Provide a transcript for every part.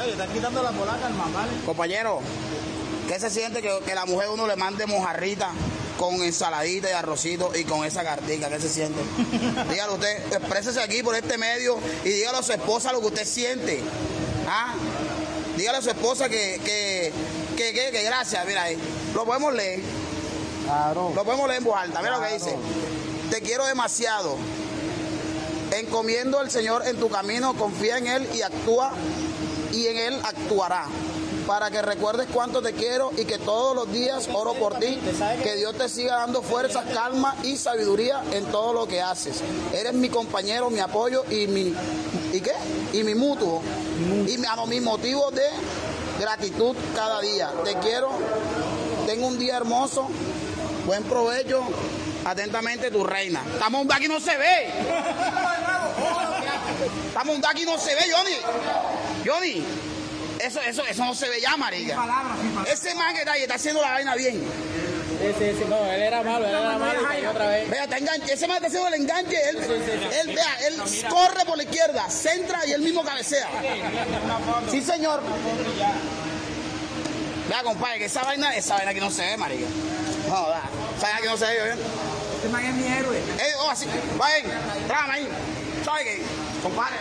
Ay, estás quitando la polaca al mamá. Compañero, ¿qué se siente que la mujer uno le mande mojarrita con ensaladita y arrocito y con esa cartica? ¿Qué se siente? Dígalo usted, exprésese aquí por este medio y dígale a su esposa lo que usted siente. ¿Ah? Dígale a su esposa que gracias, mira ahí. Lo podemos leer. Claro. Lo podemos leer en voz alta. Mira lo que dice. Te quiero demasiado. Encomiendo al Señor en tu camino, confía en Él y actúa, y en Él actuará. Para que recuerdes cuánto te quiero y que todos los días oro por ti, que Dios te siga dando fuerza, calma y sabiduría en todo lo que haces. Eres mi compañero, mi apoyo y mi mutuo, y mi motivo de gratitud cada día. Te quiero, tengo un día hermoso, buen provecho, atentamente tu reina. Estamos aquí no se ve. Estamos aquí no se ve, Johnny. Eso no se ve ya, marica. Ese man que está ahí está haciendo la vaina bien. Sí, no, él era malo y cayó otra vez. Vea, ese man está haciendo el enganche, él corre por la izquierda, centra y él mismo cabecea. Sí, señor. Vea, compadre, que esa vaina aquí no se ve, marica. No, da. Esa vaina aquí no se ve, ¿bien? Este man es mi héroe. Así, vayan, trágame ahí. ¿Sabe qué? Compadre,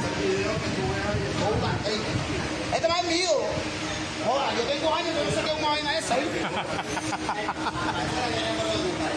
este man es mío. Joder, yo tengo años que no sé qué es una vaina esa.